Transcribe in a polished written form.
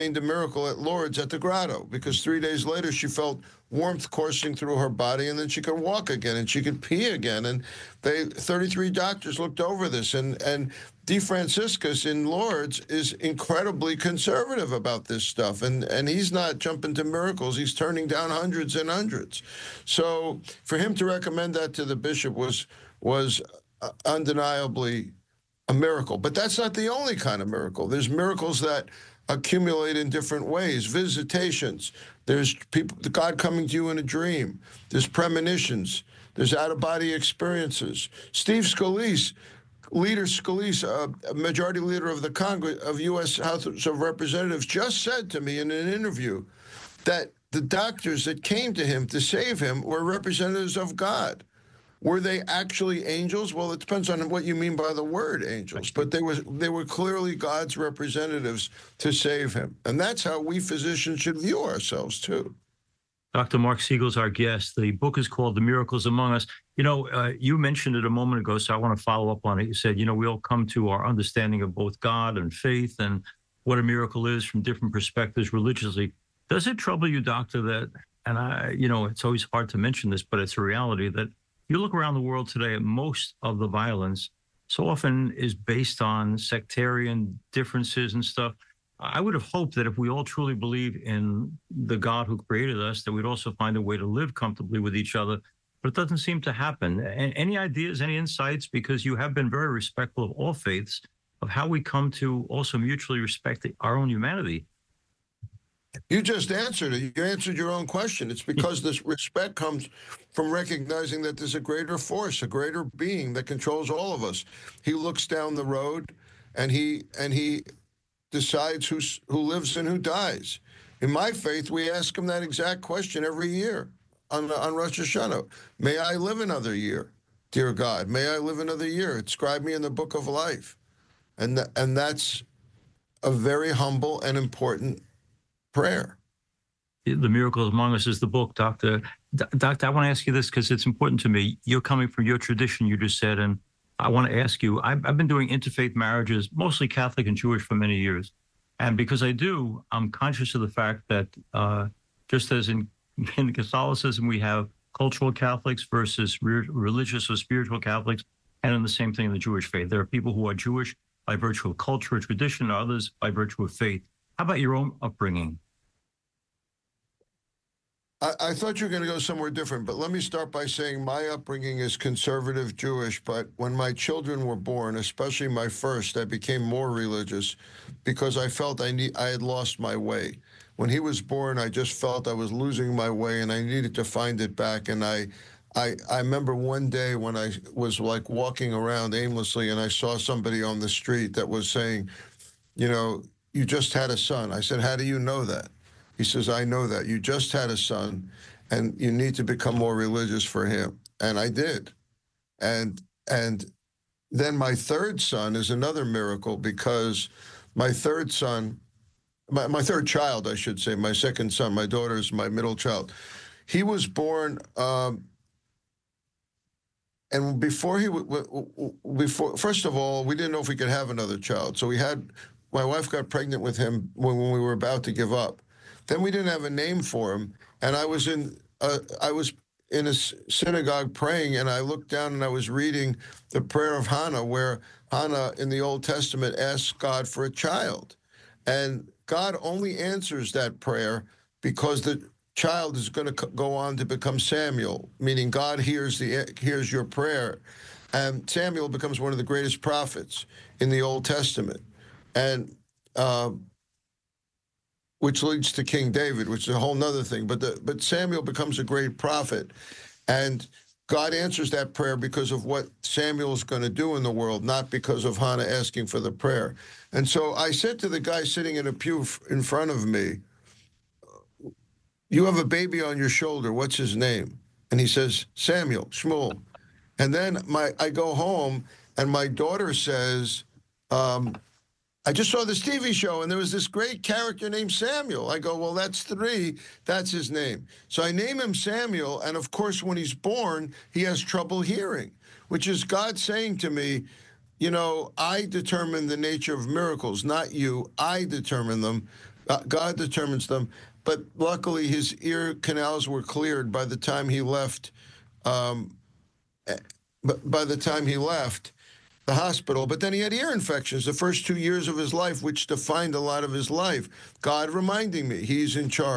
a miracle at Lourdes at the grotto, because 3 days later she felt warmth coursing through her body, and then she could walk again and she could pee again. And 33 doctors looked over this, and De Franciscus in Lourdes is incredibly conservative about this stuff, and he's not jumping to miracles. He's turning down hundreds and hundreds. So for him to recommend that to the bishop was undeniably a miracle. But that's not the only kind of miracle. There's miracles that accumulate in different ways. Visitations. There's people, God coming to you in a dream. There's premonitions. There's out-of-body experiences. Steve Scalise, a majority leader of the Congress of U.S. House of Representatives, just said to me in an interview that the doctors that came to him to save him were representatives of God. Were they actually angels? Well, it depends on what you mean by the word angels, but they were clearly God's representatives to save him. And that's how we physicians should view ourselves, too. Dr. Mark Siegel's our guest. The book is called The Miracles Among Us. You know, you mentioned it a moment ago, so I want to follow up on it. You said, you know, we all come to our understanding of both God and faith and what a miracle is from different perspectives religiously. Does it trouble you, doctor, that, and you know, it's always hard to mention this, but it's a reality, that you look around the world today, most of the violence so often is based on sectarian differences and stuff. I would have hoped that if we all truly believe in the God who created us, that we'd also find a way to live comfortably with each other. But it doesn't seem to happen. Any ideas, any insights? Because you have been very respectful of all faiths, of how we come to also mutually respect our own humanity. You just answered it. You answered your own question. It's because this respect comes from recognizing that there's a greater force, a greater being that controls all of us. He looks down the road, and he decides who lives and who dies. In my faith, we ask him that exact question every year on Rosh Hashanah. May I live another year, dear God? May I live another year? Inscribe me in the book of life. And that's a very humble and important prayer. The Miracles Among Us is the book, Doctor. Doctor, I want to ask you this because it's important to me. You're coming from your tradition, you just said, and I want to ask you, I've been doing interfaith marriages, mostly Catholic and Jewish, for many years. And because I do, I'm conscious of the fact that just as in Catholicism, we have cultural Catholics versus religious or spiritual Catholics, and in the same thing in the Jewish faith. There are people who are Jewish by virtue of culture or tradition, and others by virtue of faith. How about your own upbringing? I thought you were going to go somewhere different, but let me start by saying my upbringing is conservative Jewish, but when my children were born, especially my first, I became more religious because I felt I had lost my way. When he was born, I just felt I was losing my way and I needed to find it back. And I remember one day when I was like walking around aimlessly and I saw somebody on the street that was saying, you know, you just had a son. I said, how do you know that? He says, I know that. You just had a son, and you need to become more religious for him. And I did. And then my third son is another miracle, because my third son, my third child, I should say, my second son, my daughter is my middle child. He was born, and before first of all, we didn't know if we could have another child. So my wife got pregnant with him when we were about to give up. Then we didn't have a name for him, and I was in a synagogue praying, and I looked down and I was reading the prayer of Hannah, where Hannah in the Old Testament asks God for a child, and God only answers that prayer because the child is going to go on to become Samuel, meaning God hears your prayer, and Samuel becomes one of the greatest prophets in the Old Testament, and which leads to King David, which is a whole nother thing. But Samuel becomes a great prophet, and God answers that prayer because of what Samuel's going to do in the world, not because of Hannah asking for the prayer. And so I said to the guy sitting in a pew in front of me, you have a baby on your shoulder, what's his name? And he says, Samuel, Shmuel. And then I go home, and my daughter says, I just saw this TV show, and there was this great character named Samuel. I go, well, that's 3. That's his name. So I name him Samuel, and of course, when he's born, he has trouble hearing, which is God saying to me, you know, I determine the nature of miracles, not you. I determine them. God determines them. But luckily, his ear canals were cleared by the time he left. Um, by the time he left the hospital, but then he had ear infections the first 2 years of his life, which defined a lot of his life. God reminding me he's in charge.